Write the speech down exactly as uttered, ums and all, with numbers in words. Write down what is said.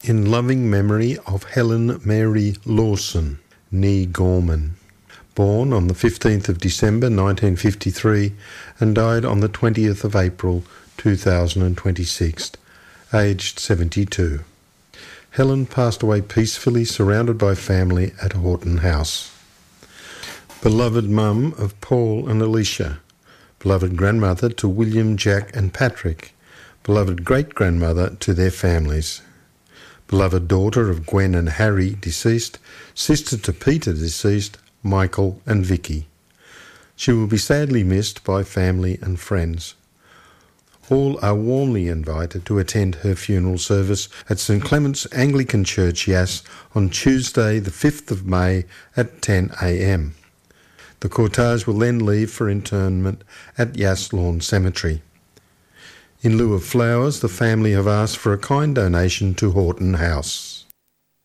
in loving memory of Helen Mary Lawson, née Gorman, born on the fifteenth of December nineteen fifty-three and died on the twentieth of April two thousand twenty-six, aged seventy-two. Helen passed away peacefully, surrounded by family at Horton House. Beloved mum of Paul and Alicia, beloved grandmother to William, Jack and Patrick, beloved great-grandmother to their families, beloved daughter of Gwen and Harry, deceased, sister to Peter, deceased, Michael and Vicky. She will be sadly missed by family and friends. All are warmly invited to attend her funeral service at St Clement's Anglican Church, Yass, on Tuesday the fifth of May at ten a m. The cortege will then leave for interment at Yass Lawn Cemetery. In lieu of flowers, the family have asked for a kind donation to Horton House.